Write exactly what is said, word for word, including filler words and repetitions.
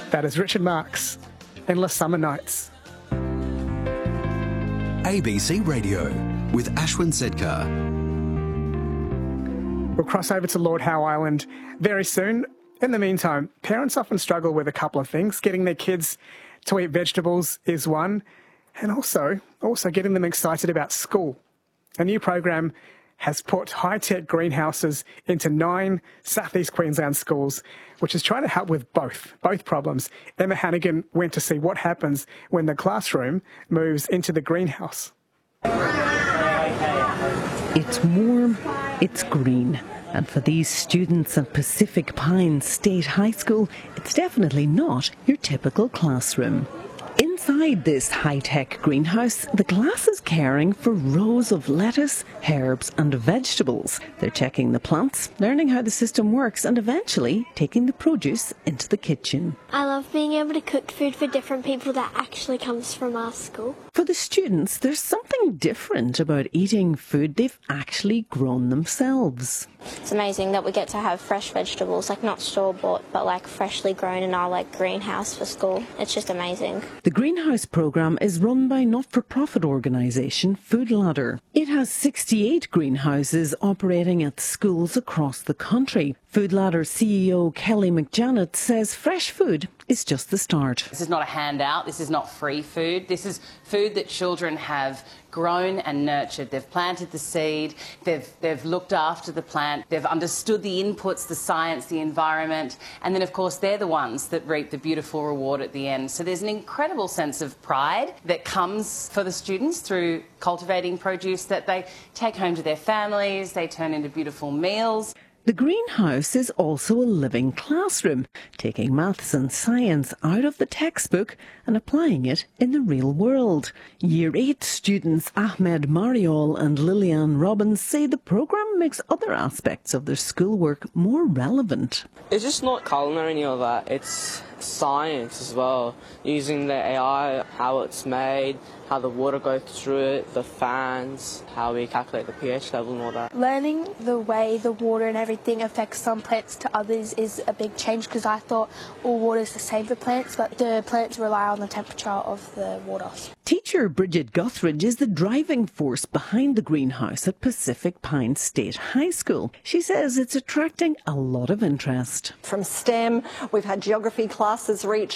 That is Richard Marx, Endless Summer Nights. A B C Radio with Ashwin Sedkar. We'll cross over to Lord Howe Island very soon. In the meantime, parents often struggle with a couple of things. Getting their kids to eat vegetables is one, and also, also getting them excited about school. A new program has put high-tech greenhouses into nine southeast Queensland schools, which is trying to help with both, both problems. Emma Hannigan went to see what happens when the classroom moves into the greenhouse. It's warm, it's green. And for these students at Pacific Pines State High School, it's definitely not your typical classroom. Inside this high-tech greenhouse, the class is caring for rows of lettuce, herbs and vegetables. They're checking the plants, learning how the system works and eventually taking the produce into the kitchen. I love being able to cook food for different people that actually comes from our school. For the students, there's something different about eating food they've actually grown themselves. It's amazing that we get to have fresh vegetables, like not store-bought, but like freshly grown in our like greenhouse for school. It's just amazing. The greenhouse programme is run by not-for-profit organisation Food Ladder. It has sixty-eight greenhouses operating at schools across the country. Food Ladder C E O Kelly McJanet says fresh food is just the start. This is not a handout, this is not free food, this is food that children have grown and nurtured. They've planted the seed, they've, they've looked after the plant, they've understood the inputs, the science, the environment, and then of course they're the ones that reap the beautiful reward at the end. So there's an incredible sense of pride that comes for the students through cultivating produce that they take home to their families, they turn into beautiful meals. The greenhouse is also a living classroom, taking maths and science out of the textbook and applying it in the real world. Year eight students Ahmed Mariol and Lillian Robbins say the programme makes other aspects of their schoolwork more relevant. It's just not culinary or that, it's science as well, using the A I, how it's made, how the water goes through it, the fans, how we calculate the pH level and all that. Learning the way the water and everything affects some plants to others is a big change, because I thought all water is the same for plants, but the plants rely on the temperature of the water. Teacher Bridget Guthridge is the driving force behind the greenhouse at Pacific Pines State High School. She says it's attracting a lot of interest. From STEM, we've had geography classes reach